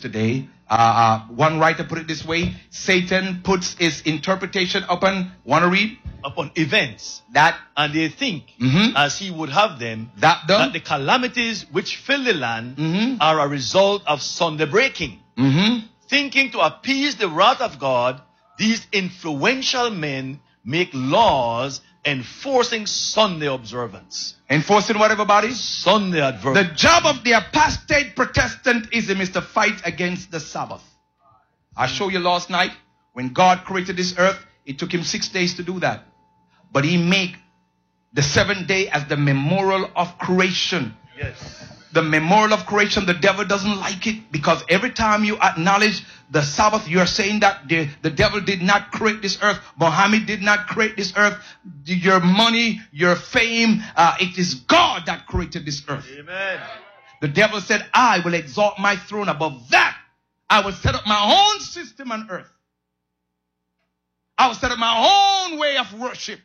today. One writer put it this way: Satan puts his interpretation upon, want to read? Upon events. That. And they think, as he would have them, that the calamities which fill the land are a result of Sunday breaking. Thinking to appease the wrath of God, these influential men make laws enforcing Sunday observance. Enforcing what, everybody? Sunday observance. The job of the apostate Protestantism is to fight against the Sabbath. I showed you last night, when God created this earth, it took him 6 days to do that. But he made the 7th day as the memorial of creation. Yes. The memorial of creation. The devil doesn't like it, because every time you acknowledge the Sabbath, you are saying that the devil did not create this earth. Muhammad did not create this earth. Your money, your fame, it is God that created this earth. Amen. The devil said, I will exalt my throne above that. I will set up my own system on earth. I will set up my own way of worship.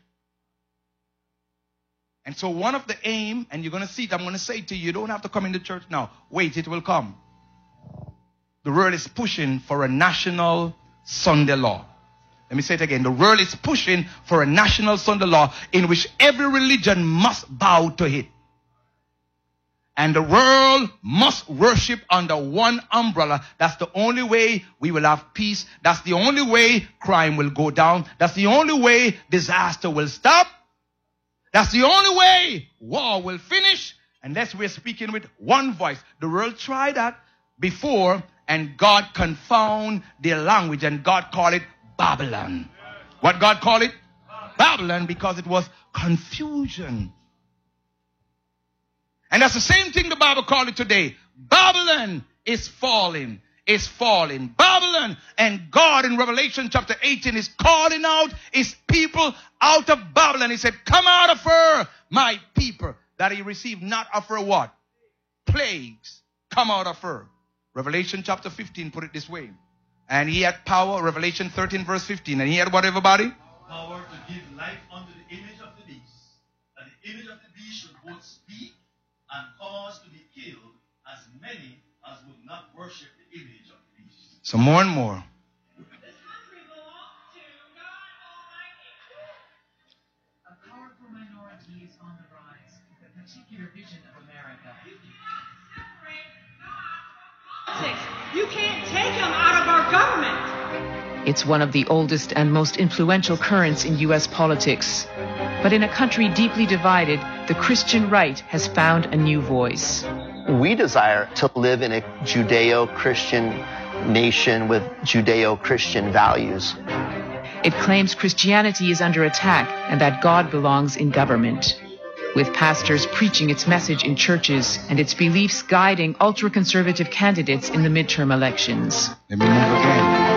And so one of the aim, and you're going to see it, I'm going to say to you, you don't have to come into church now. Wait, it will come. The world is pushing for a national Sunday law. Let me say it again. The world is pushing for a national Sunday law in which every religion must bow to it. And the world must worship under one umbrella. That's the only way we will have peace. That's the only way crime will go down. That's the only way disaster will stop. That's the only way war will finish, unless we're speaking with one voice. The world tried that before, and God confound their language, and God called it Babylon. What God called it? Babylon, because it was confusion. And that's the same thing the Bible called it today. Babylon is falling. Is falling. Babylon, and God in Revelation chapter 18 is calling out his people out of Babylon. He said, come out of her, my people, that he received not of her what? Plagues. Come out of her. Revelation chapter 15 put it this way. And he had power, Revelation 13 verse 15. And he had what, everybody? Power to give life unto the image of the beast. And the image of the beast should both speak and cause to be killed as many as would not worship the image of the beast. So more and more. This country belongs to God Almighty. A powerful minority is on the rise, the particular vision of America. You cannot separate God from politics. You can't take them out of our government. It's one of the oldest and most influential currents in U.S. politics. But in a country deeply divided, the Christian right has found a new voice. We desire to live in a Judeo-Christian nation with Judeo-Christian values. It claims Christianity is under attack and that God belongs in government, with pastors preaching its message in churches and its beliefs guiding ultra-conservative candidates in the midterm elections. Let me move again.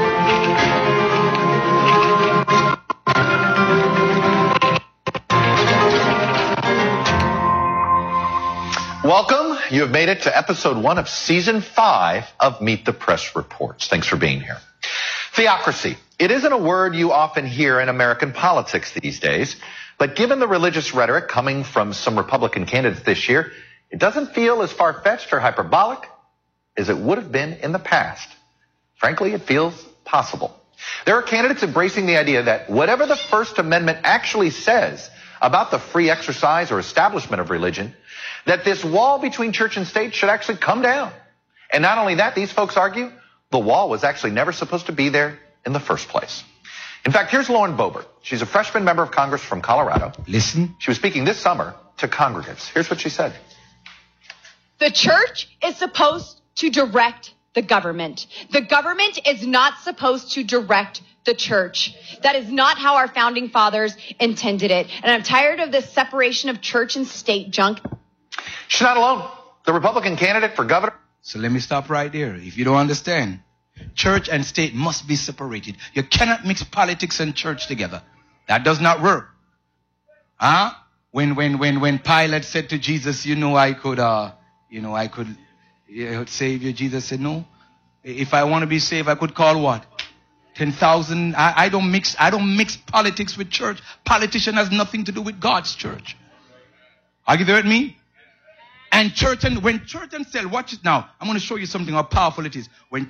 Welcome. You have made it to episode 1 of season 5 of Meet the Press Reports. Thanks for being here. Theocracy. It isn't a word you often hear in American politics these days, but given the religious rhetoric coming from some Republican candidates this year, it doesn't feel as far-fetched or hyperbolic as it would have been in the past. Frankly, it feels possible. There are candidates embracing the idea that whatever the First Amendment actually says about the free exercise or establishment of religion, that this wall between church and state should actually come down. And not only that, these folks argue the wall was actually never supposed to be there in the first place. In fact, here's Lauren Boebert. She's a freshman member of Congress from Colorado. Listen. She was speaking this summer to congregants. Here's what she said. The church is supposed to direct the government. The government is not supposed to direct the church. That is not how our founding fathers intended it. And I'm tired of this separation of church and state junk. She's not alone. The Republican candidate for governor. So let me stop right there. If you don't understand, church and state must be separated. You cannot mix politics and church together. That does not work. When Pilate said to Jesus, I could save you. Jesus said, no. If I want to be saved, I could call what? 10,000. I don't mix politics with church. Politician has nothing to do with God's church. Are you there with me? And when church and state, watch it now. I'm going to show you something how powerful it is. When